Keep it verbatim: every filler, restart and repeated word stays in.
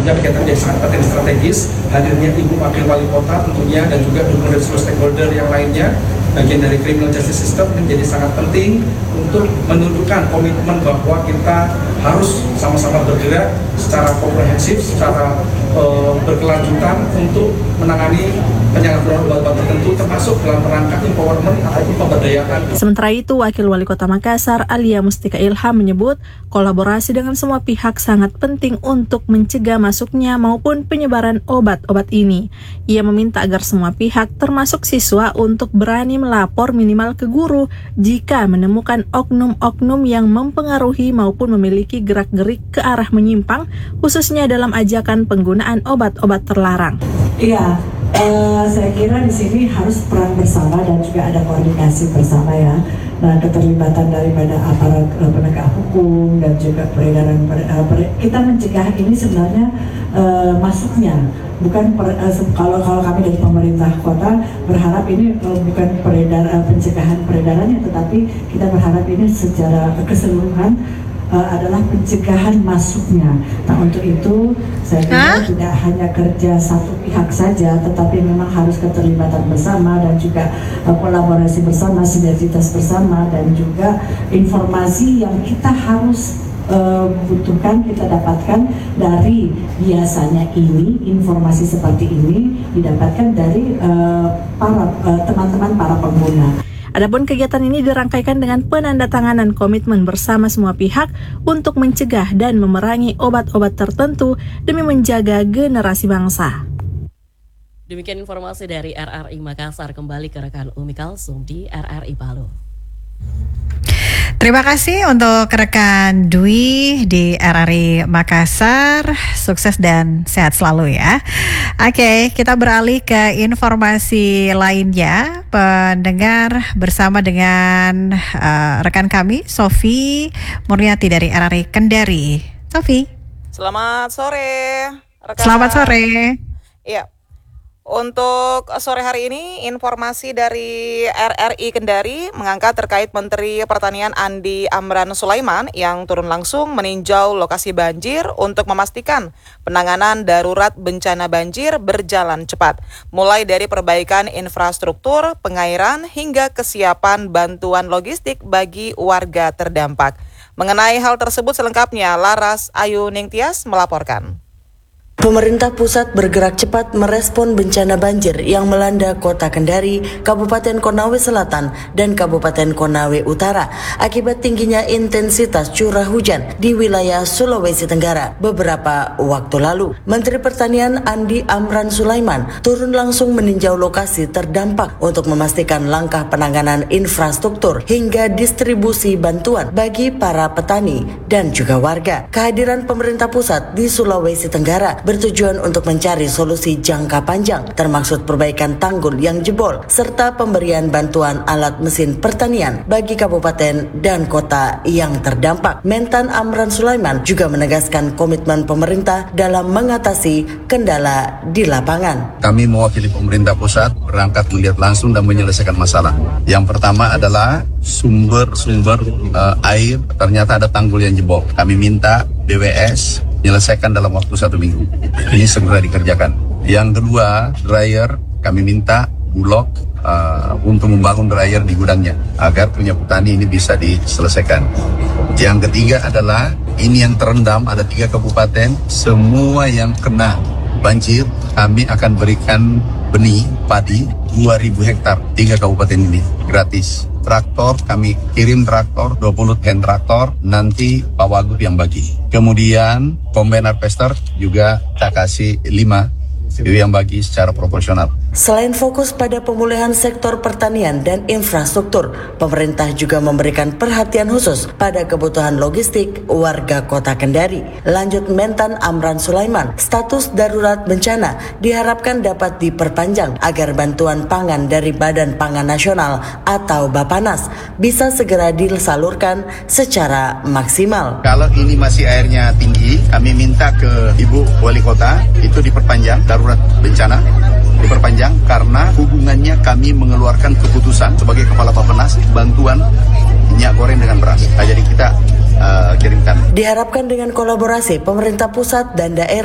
tentunya kegiatan yang sangat penting strategis. Hadirnya Ibu Wakil Wali Kota tentunya dan juga dukungan dari seluruh stakeholder yang lainnya, bagian dari criminal justice system menjadi sangat penting untuk menunjukkan komitmen bahwa kita harus sama-sama bergerak secara komprehensif, secara uh, berkelanjutan untuk menangani penyalahgunaan obat-obat tertentu, termasuk dalam rangka empowerment ataupun pemberdayaan. Sementara itu, Wakil Wali Kota Makassar, Alia Mustika Ilham menyebut kolaborasi dengan semua pihak sangat penting untuk mencegah masuknya maupun penyebaran obat-obat ini. Ia meminta agar semua pihak, termasuk siswa, untuk berani melapor minimal ke guru jika menemukan oknum-oknum yang mempengaruhi maupun memiliki gerak-gerik ke arah menyimpang, khususnya dalam ajakan penggunaan obat-obat terlarang. Iya, uh, saya kira di sini harus peran bersama dan juga ada koordinasi bersama ya. Nah, keterlibatan daripada aparat uh, penegak hukum dan juga peredaran uh, per, kita mencegah ini sebenarnya uh, masuknya. Bukan per, uh, kalau kalau kami dari pemerintah kota berharap ini uh, bukan peredar uh, pencegahan peredarannya, tetapi kita berharap ini secara keseluruhan Uh, adalah pencegahan masuknya. Nah, untuk itu saya kira huh? tidak hanya kerja satu pihak saja, tetapi memang harus keterlibatan bersama dan juga uh, kolaborasi bersama, sinergitas bersama, dan juga informasi yang kita harus uh, butuhkan, kita dapatkan dari biasanya ini, informasi seperti ini didapatkan dari uh, para uh, teman-teman para pengguna. Adapun kegiatan ini dirangkaikan dengan penandatanganan komitmen bersama semua pihak untuk mencegah dan memerangi obat-obat tertentu demi menjaga generasi bangsa. Demikian informasi dari R R I Makassar. Kembali ke rekan Umi Kalsum di R R I Palu. Terima kasih untuk rekan Dwi di R R I Makassar. Sukses dan sehat selalu ya. Oke, kita beralih ke informasi lainnya. Pendengar, bersama dengan uh, rekan kami Sofi Murniati dari R R I Kendari. Sofi. Selamat sore. Rekan. Selamat sore. Iya. Untuk sore hari ini, informasi dari R R I Kendari mengangkat terkait Menteri Pertanian Andi Amran Sulaiman yang turun langsung meninjau lokasi banjir untuk memastikan penanganan darurat bencana banjir berjalan cepat, mulai dari perbaikan infrastruktur, pengairan, hingga kesiapan bantuan logistik bagi warga terdampak. Mengenai hal tersebut selengkapnya, Laras Ayu Ningtyas melaporkan. Pemerintah pusat bergerak cepat merespon bencana banjir yang melanda Kota Kendari, Kabupaten Konawe Selatan, dan Kabupaten Konawe Utara akibat tingginya intensitas curah hujan di wilayah Sulawesi Tenggara beberapa waktu lalu. Menteri Pertanian Andi Amran Sulaiman turun langsung meninjau lokasi terdampak untuk memastikan langkah penanganan infrastruktur hingga distribusi bantuan bagi para petani dan juga warga. Kehadiran pemerintah pusat di Sulawesi Tenggara bertujuan untuk mencari solusi jangka panjang, termasuk perbaikan tanggul yang jebol, serta pemberian bantuan alat mesin pertanian bagi kabupaten dan kota yang terdampak. Mentan Amran Sulaiman juga menegaskan komitmen pemerintah dalam mengatasi kendala di lapangan. Kami mewakili pemerintah pusat berangkat melihat langsung dan menyelesaikan masalah. Yang pertama adalah sumber-sumber uh, air, ternyata ada tanggul yang jebol. Kami minta B W S menyelesaikan dalam waktu satu minggu. Ini segera dikerjakan. Yang kedua, dryer kami minta Bulog uh, untuk membangun dryer di gudangnya agar punya petani ini bisa diselesaikan. Yang ketiga adalah ini yang terendam ada tiga kabupaten, semua yang kena banjir kami akan berikan benih padi dua ribu hektar tiga kabupaten ini gratis. Traktor, kami kirim traktor, dua puluh hand traktor, nanti Pak Wagub yang bagi. Kemudian, combine harvester juga kita kasih lima, itu yang bagi secara proporsional. Selain fokus pada pemulihan sektor pertanian dan infrastruktur, pemerintah juga memberikan perhatian khusus pada kebutuhan logistik warga Kota Kendari. Lanjut Mentan Amran Sulaiman, status darurat bencana diharapkan dapat diperpanjang agar bantuan pangan dari Badan Pangan Nasional atau Bapanas bisa segera disalurkan secara maksimal. Kalau ini masih airnya tinggi, kami minta ke Ibu Wali Kota itu diperpanjang darurat bencana. Diperpanjang karena hubungannya kami mengeluarkan keputusan sebagai Kepala Bapenas bantuan minyak goreng dengan beras. Nah, jadi kita uh, kirimkan. Diharapkan dengan kolaborasi pemerintah pusat dan daerah